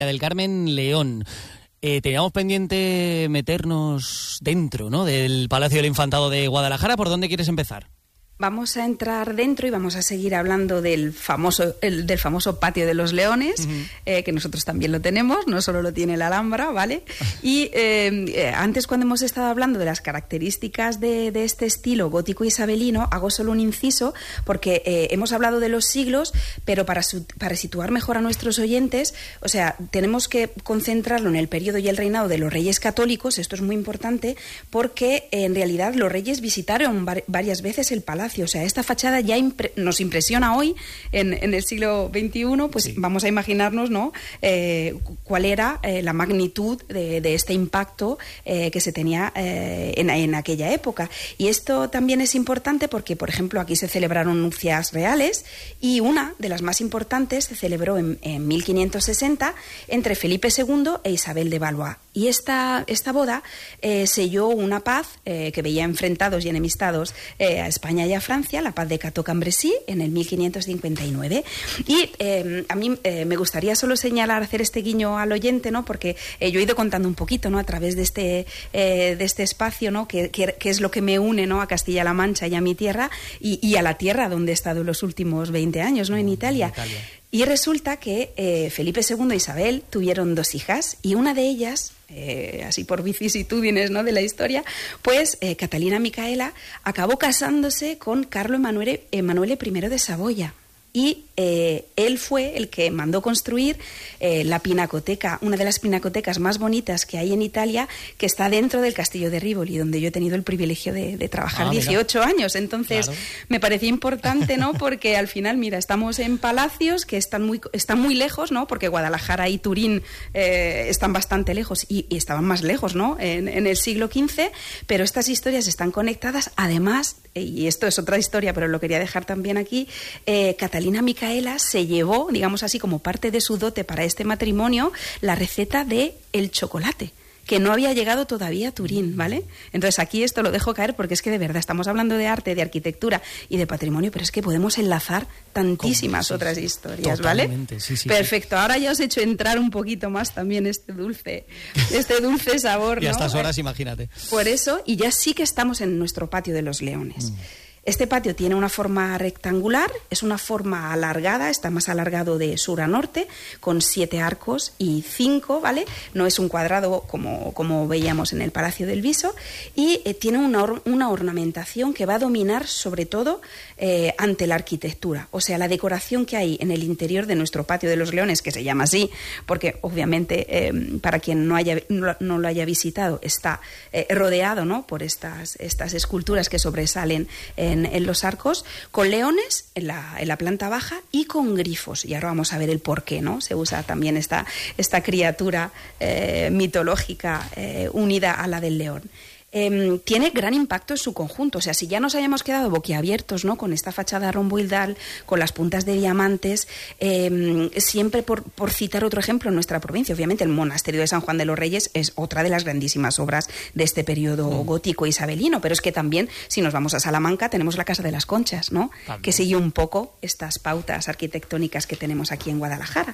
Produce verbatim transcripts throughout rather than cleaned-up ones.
del Carmen León. Eh, teníamos pendiente meternos dentro, ¿no?, del Palacio del Infantado de Guadalajara. ¿Por dónde quieres empezar? Vamos a entrar dentro y vamos a seguir hablando del famoso, el, del famoso Patio de los Leones, uh-huh. eh, que nosotros también lo tenemos, no solo lo tiene la Alhambra, ¿vale? Y eh, antes, cuando hemos estado hablando de las características de, de este estilo gótico isabelino, hago solo un inciso, porque eh, hemos hablado de los siglos, pero para, su, para situar mejor a nuestros oyentes, o sea, tenemos que concentrarlo en el periodo y el reinado de los reyes católicos. Esto es muy importante, porque eh, en realidad los reyes visitaron var- varias veces el palacio. O sea, esta fachada ya impre- nos impresiona hoy, en, en el siglo veintiuno, pues sí. Vamos a imaginarnos, ¿no?, eh, cuál era eh, la magnitud de, de este impacto eh, que se tenía eh, en, en aquella época. Y esto también es importante porque, por ejemplo, aquí se celebraron nupcias reales, y una de las más importantes se celebró en, en mil quinientos sesenta entre Felipe segundo e Isabel de Valois. Y esta, esta boda eh, selló una paz eh, que veía enfrentados y enemistados eh, a España y a Francia, la paz de Cateau-Cambrésis, en el mil quinientos cincuenta y nueve. Y eh, a mí eh, me gustaría solo señalar, hacer este guiño al oyente, ¿no?, porque eh, yo he ido contando un poquito, ¿no?, a través de este, eh, de este espacio, ¿no?, que, que, que es lo que me une, ¿no?, a Castilla-La Mancha y a mi tierra, y, y a la tierra donde he estado los últimos veinte años, ¿no?, en Italia. En Italia. Y resulta que eh, Felipe segundo e Isabel tuvieron dos hijas, y una de ellas, eh, así por vicisitudines, ¿no?, de la historia, pues eh, Catalina Micaela acabó casándose con Carlo Emanuele, Emanuele I de Saboya. Y eh, él fue el que mandó construir eh, la pinacoteca, una de las pinacotecas más bonitas que hay en Italia, que está dentro del castillo de Rivoli, donde yo he tenido el privilegio de, de trabajar ah, dieciocho años. Entonces, claro, me parecía importante, ¿no?, porque al final, mira, estamos en palacios que están muy, están muy lejos, ¿no?, porque Guadalajara y Turín eh, están bastante lejos, y, y estaban más lejos, ¿no?, en, en el siglo quince, pero estas historias están conectadas. Además, y esto es otra historia, pero lo quería dejar también aquí, eh, Catalina Micaela se llevó, digamos así, como parte de su dote para este matrimonio, la receta de el chocolate, que no había llegado todavía a Turín, ¿vale? Entonces aquí esto lo dejo caer, porque es que de verdad estamos hablando de arte, de arquitectura y de patrimonio, pero es que podemos enlazar tantísimas sí, otras sí, historias, ¿vale? Sí, sí, Perfecto, sí. Ahora ya os he hecho entrar un poquito más también este dulce, este dulce sabor, ¿no? Y a estas horas, imagínate. Por eso, y ya sí que estamos en nuestro Patio de los Leones. Mm. Este patio tiene una forma rectangular, es una forma alargada, está más alargado de sur a norte, con siete arcos y cinco, ¿vale? No es un cuadrado como, como veíamos en el Palacio del Viso, y eh, tiene una, or- una ornamentación que va a dominar sobre todo eh, ante la arquitectura. O sea, la decoración que hay en el interior de nuestro Patio de los Leones, que se llama así, porque obviamente eh, para quien no, haya, no, no lo haya visitado, está eh, rodeado, ¿no?, por estas, estas esculturas que sobresalen eh, En, en los arcos, con leones en la, en la planta baja y con grifos. Y ahora vamos a ver el por qué, ¿no? Se usa también esta, esta criatura eh, mitológica eh, unida a la del león. Eh, tiene gran impacto en su conjunto. O sea, si ya nos hayamos quedado boquiabiertos, ¿no?, con esta fachada romboidal, con las puntas de diamantes, eh, siempre por, por citar otro ejemplo en nuestra provincia, obviamente el monasterio de San Juan de los Reyes es otra de las grandísimas obras de este periodo mm. gótico isabelino, pero es que también, si nos vamos a Salamanca, tenemos la Casa de las Conchas, ¿no?, también, que sigue un poco estas pautas arquitectónicas que tenemos aquí en Guadalajara.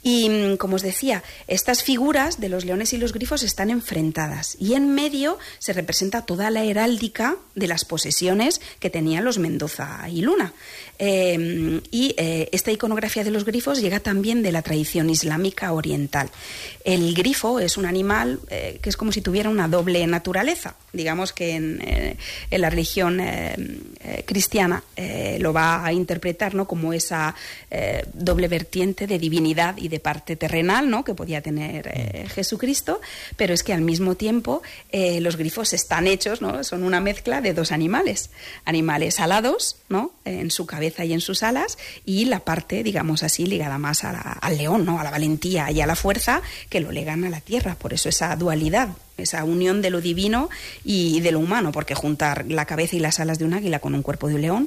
Y, como os decía, estas figuras de los leones y los grifos están enfrentadas, y en medio se representa toda la heráldica de las posesiones que tenían los Mendoza y Luna. Eh, y eh, esta iconografía de los grifos llega también de la tradición islámica oriental. El grifo es un animal eh, que es como si tuviera una doble naturaleza. Digamos que en, eh, en la religión eh, eh, cristiana eh, lo va a interpretar, ¿no?, como esa eh, doble vertiente de divinidad y de parte terrenal, ¿no?, que podía tener eh, Jesucristo, pero es que al mismo tiempo eh, los grifos están hechos, ¿no?, son una mezcla de dos animales, animales alados, ¿no?, en su cabeza y en sus alas, y la parte, digamos así, ligada más a la, al león, ¿no?, a la valentía y a la fuerza, que lo legan a la tierra. Por eso esa dualidad, esa unión de lo divino y de lo humano, porque juntar la cabeza y las alas de un águila con un cuerpo de un león, pues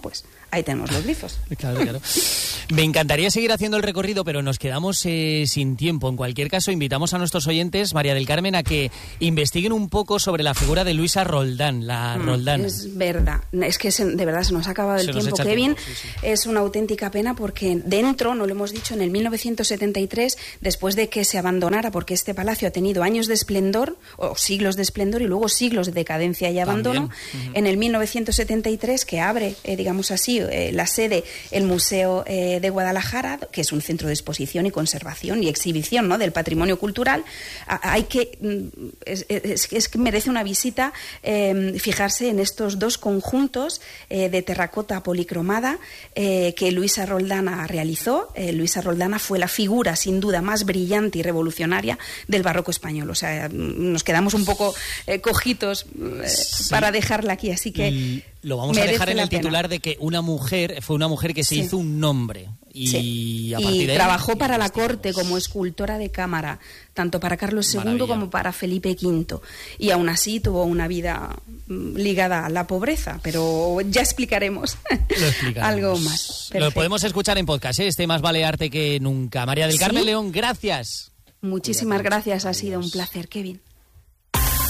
ahí tenemos los glifos. Claro, claro. Me encantaría seguir haciendo el recorrido, pero nos quedamos eh, sin tiempo. En cualquier caso, invitamos a nuestros oyentes, María del Carmen, a que investiguen un poco sobre la figura de Luisa Roldán, la mm, Roldana. Es verdad, es que se, de verdad se nos ha acabado el se tiempo, Kevin. Tiempo, sí, sí. Es una auténtica pena porque dentro, no lo hemos dicho, en el mil novecientos setenta y tres, después de que se abandonara, porque este palacio ha tenido años de esplendor, o siglos de esplendor, y luego siglos de decadencia y abandono, uh-huh. en el mil novecientos setenta y tres, que abre, eh, digamos así, eh, la sede, el Museo eh, de Guadalajara, que es un centro de exposición y conservación y exhibición, ¿no?, del patrimonio cultural, a, hay que es, es, es que merece una visita, eh, fijarse en estos dos conjuntos eh, de terracota policromada eh, que Luisa Roldana realizó. Eh, Luisa Roldana fue la figura sin duda más brillante y revolucionaria del barroco español. O sea, nos quedamos un poco eh, cojitos eh, sí. para dejarla aquí, así que y lo vamos a dejar en el titular de que una mujer fue una mujer que se sí. hizo un nombre y, sí. a partir y de trabajó ahí, para la corte como escultora de cámara, tanto para Carlos segundo Maravilla. como para Felipe quinto, y aún así tuvo una vida ligada a la pobreza, pero ya explicaremos, explicaremos. algo más. Perfecto. Lo podemos escuchar en podcast, ¿eh? Este Más vale arte que nunca. María del Carmen ¿Sí? León, gracias. Muchísimas gracias, ha sido un placer, Kevin.